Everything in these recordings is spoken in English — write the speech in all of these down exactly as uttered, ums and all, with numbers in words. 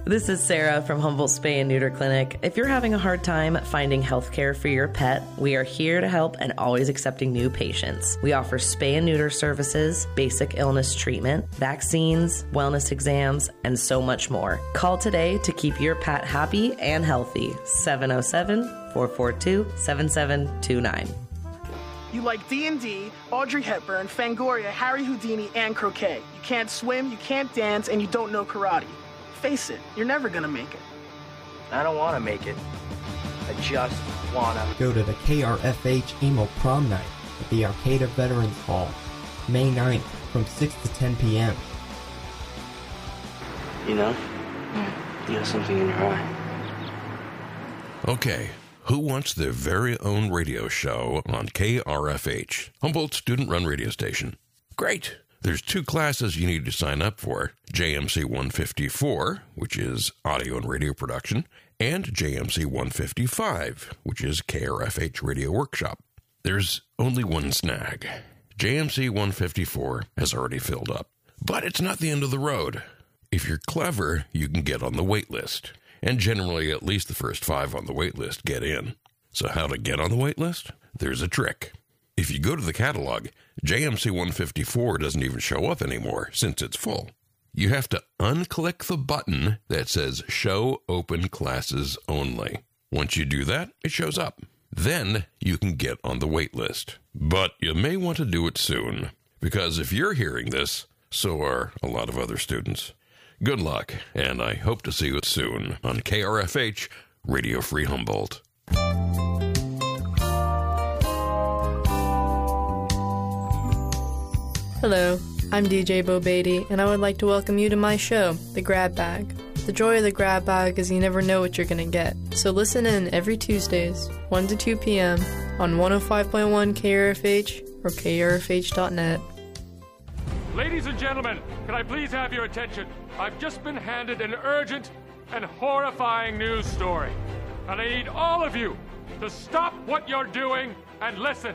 This is Sarah from Humboldt Spay and Neuter Clinic. If you're having a hard time finding health care for your pet, we are here to help and always accepting new patients. We offer spay and neuter services, basic illness treatment, vaccines, wellness exams, and so much more. Call today to keep your pet happy and healthy. seven oh seven, four four two, seven seven two nine. You like D and D, Audrey Hepburn, Fangoria, Harry Houdini, and croquet. You can't swim, you can't dance, and you don't know karate. Face it, you're never gonna make it. I don't want to make it. I just wanna. Go to the K R F H Emo Prom Night at the Arcata Veterans Hall, May ninth from six to ten p.m. You know, you have something in your eye. Okay, who wants their very own radio show on K R F H, Humboldt student-run radio station? Great! There's two classes you need to sign up for, J M C one fifty-four, which is audio and radio production, and J M C one fifty-five, which is K R F H Radio Workshop. There's only one snag. J M C one fifty-four has already filled up. But it's not the end of the road. If you're clever, you can get on the wait list. And generally, at least the first five on the wait list get in. So how to get on the wait list? There's a trick. If you go to the catalog, J M C one fifty-four doesn't even show up anymore since it's full. You have to unclick the button that says Show Open Classes Only. Once you do that, it shows up. Then you can get on the wait list. But you may want to do it soon, because if you're hearing this, so are a lot of other students. Good luck, and I hope to see you soon on K R F H, Radio Free Humboldt. Hello, I'm D J Bo Beatty, and I would like to welcome you to my show, The Grab Bag. The joy of The Grab Bag is you never know what you're going to get. So listen in every Tuesdays, one to two p.m. on one oh five point one K R F H or K R F H dot net. Ladies and gentlemen, can I please have your attention? I've just been handed an urgent and horrifying news story. And I need all of you to stop what you're doing and listen.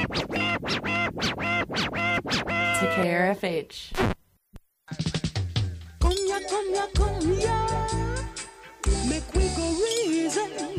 To K R F H. Come ya, come ya, come ya. Make we go reason.